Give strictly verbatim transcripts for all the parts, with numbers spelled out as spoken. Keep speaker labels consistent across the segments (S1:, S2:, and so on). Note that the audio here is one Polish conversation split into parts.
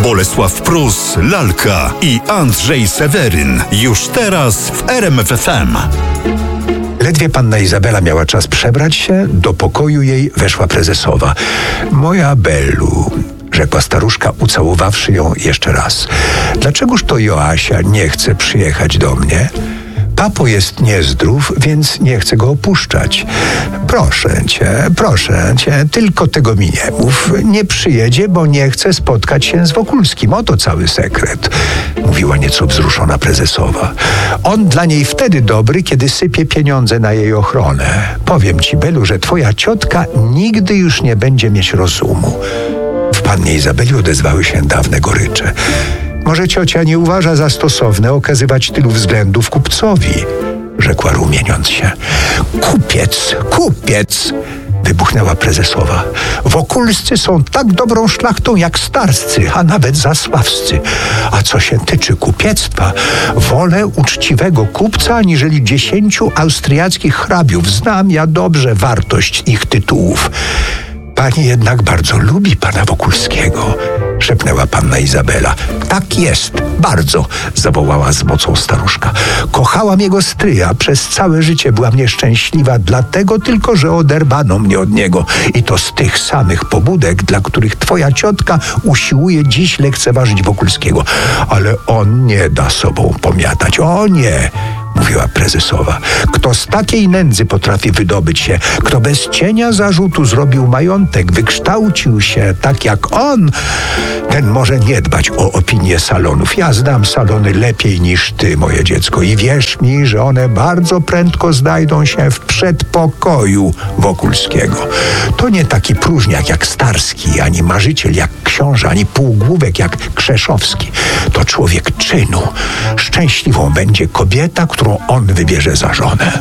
S1: Bolesław Prus, Lalka i Andrzej Seweryn. Już teraz w R M F F M.
S2: Ledwie panna Izabela miała czas przebrać się, do pokoju jej weszła prezesowa. Moja Bellu, rzekła staruszka, ucałowawszy ją jeszcze raz. Dlaczegoż to Joasia nie chce przyjechać do mnie? Papo jest niezdrów, więc nie chcę go opuszczać. Proszę cię, proszę cię, tylko tego mi nie mów. Nie przyjedzie, bo nie chce spotkać się z Wokulskim. Oto cały sekret, mówiła nieco wzruszona prezesowa. On dla niej wtedy dobry, kiedy sypie pieniądze na jej ochronę. Powiem ci, Belu, że twoja ciotka nigdy już nie będzie mieć rozumu. W pannie Izabeli odezwały się dawne gorycze. Może ciocia nie uważa za stosowne okazywać tylu względów kupcowi, rzekła rumieniąc się. Kupiec, kupiec, wybuchnęła prezesowa. Wokulscy są tak dobrą szlachtą jak starscy, a nawet zasławscy. A co się tyczy kupiectwa, wolę uczciwego kupca aniżeli dziesięciu austriackich hrabiów. Znam ja dobrze wartość ich tytułów. Pani jednak bardzo lubi pana Wokulskiego, szepnęła panna Izabela. Tak jest, bardzo, zawołała z mocą staruszka. Kochałam jego stryja, przez całe życie byłam nieszczęśliwa, dlatego tylko, że oderwano mnie od niego. I to z tych samych pobudek, dla których twoja ciotka usiłuje dziś lekceważyć Wokulskiego. Ale on nie da sobą pomiatać, o nie! Mówiła prezesowa. Kto z takiej nędzy potrafi wydobyć się, kto bez cienia zarzutu zrobił majątek, wykształcił się tak jak on, ten może nie dbać o opinię salonów. Ja znam salony lepiej niż ty, moje dziecko, i wierz mi, że one bardzo prędko znajdą się w przedpokoju Wokulskiego. To nie taki próżniak jak Starski, ani marzyciel jak książę, ani półgłówek jak Krzeszowski. To człowiek czynu. Szczęśliwą będzie kobieta, którą on wybierze za żonę.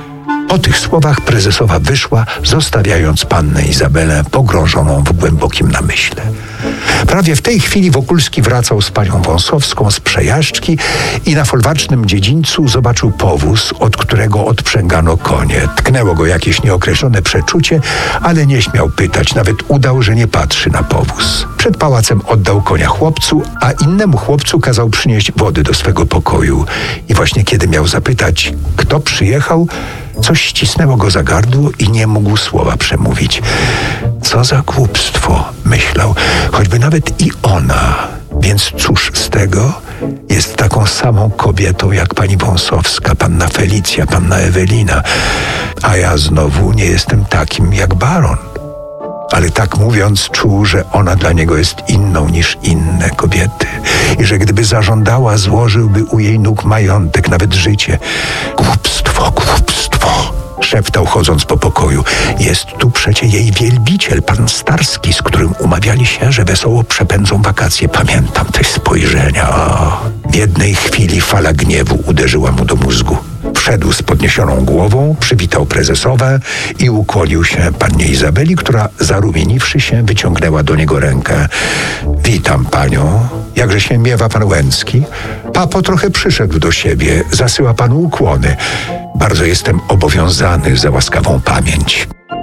S2: Po tych słowach prezesowa wyszła, zostawiając pannę Izabelę pogrążoną w głębokim namyśle. Prawie w tej chwili Wokulski wracał z panią Wąsowską z przejażdżki i na folwarcznym dziedzińcu zobaczył powóz, od którego odprzęgano konie. Tknęło go jakieś nieokreślone przeczucie, ale nie śmiał pytać, nawet udał, że nie patrzy na powóz. Przed pałacem oddał konia chłopcu, a innemu chłopcu kazał przynieść wody do swego pokoju. I właśnie kiedy miał zapytać, kto przyjechał, coś ścisnęło go za gardło i nie mógł słowa przemówić. Co za głupstwo, myślał, choćby nawet i ona. Więc cóż z tego? Jest taką samą kobietą jak pani Wąsowska, panna Felicja, panna Ewelina. A ja znowu nie jestem takim jak baron. Ale tak mówiąc czuł, że ona dla niego jest inną niż inne kobiety i że gdyby zażądała, złożyłby u jej nóg majątek, nawet życie. Głupstwo, głupstwo, szeptał chodząc po pokoju. Jest tu przecie jej wielbiciel, pan Starski, z którym umawiali się, że wesoło przepędzą wakacje. Pamiętam te spojrzenia. O, w jednej chwili fala gniewu uderzyła mu do mózgu. Wszedł z podniesioną głową, przywitał prezesowę i ukłonił się pannie Izabeli, która zarumieniwszy się, wyciągnęła do niego rękę. Witam panią. Jakże się miewa pan Łęcki? Papo trochę przyszedł do siebie, zasyła panu ukłony. Bardzo jestem obowiązany za łaskawą pamięć.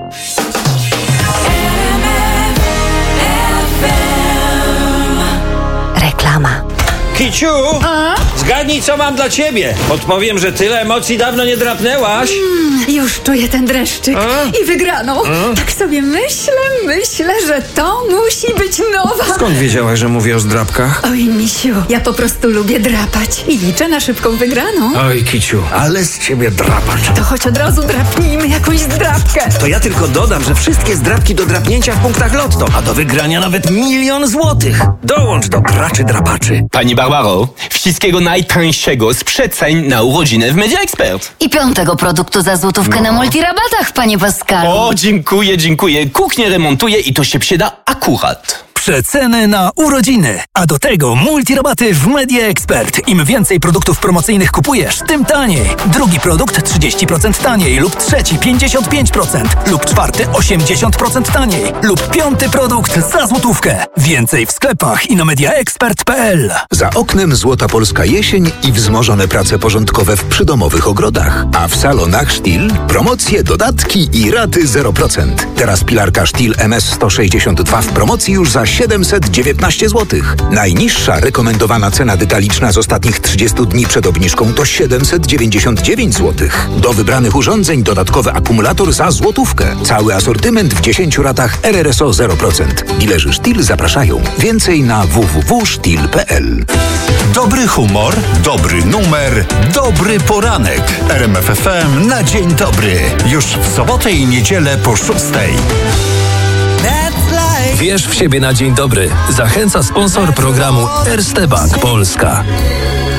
S3: Reklama.
S4: Kiciu, a? Zgadnij, co mam dla ciebie. Odpowiem, że tyle emocji dawno nie drapnęłaś.
S3: Mm, już czuję ten dreszczyk a? i wygraną. A? Tak sobie myślę, myślę, że to musi być nowa.
S4: Skąd wiedziałaś, że mówię o zdrapkach?
S3: Oj, misiu, ja po prostu lubię drapać i liczę na szybką wygraną.
S4: Oj, Kiciu, ale z ciebie drapacz.
S3: To choć od razu drapnijmy jakąś zdrapkę.
S4: To ja tylko dodam, że wszystkie zdrapki do drapnięcia w punktach Lotto, a do wygrania nawet milion złotych. Dołącz do graczy drapaczy.
S5: Pani Barbaro, wszystkiego najtańszego z przeceń na urodziny w Media Expert.
S6: I piątego produktu za złotówkę no. na multirabatach, panie Pascalu.
S5: O, dziękuję, dziękuję. Kuchnię remontuję i to się przyda akurat.
S7: Przeceny na urodziny, a do tego multirabaty w Media Expert. Im więcej produktów promocyjnych kupujesz, tym taniej. Drugi produkt trzydzieści procent taniej lub trzeci pięćdziesiąt pięć procent lub czwarty osiemdziesiąt procent taniej lub piąty produkt za złotówkę. Więcej w sklepach i na mediaexpert kropka p l.
S8: Za oknem złota polska jesień i wzmożone prace porządkowe w przydomowych ogrodach. A w salonach Stihl promocje, dodatki i raty zero procent. Teraz pilarka Stihl M S sto sześćdziesiąt dwa w promocji już za siedemset dziewiętnaście złotych. Najniższa rekomendowana cena detaliczna z ostatnich trzydziestu dni przed obniżką to siedemset dziewięćdziesiąt dziewięć złotych. Do wybranych urządzeń dodatkowy akumulator za złotówkę. Cały asortyment w dziesięciu ratach R R S O zero procent. Dilerzy Stihl zapraszają. Więcej na w w w kropka stihl kropka p l.
S1: Dobry humor, dobry numer, dobry poranek. R M F F M na dzień dobry. Już w sobotę i niedzielę po szóstej.
S9: Wierz w siebie na dzień dobry. Zachęca sponsor programu Erste Bank Polska.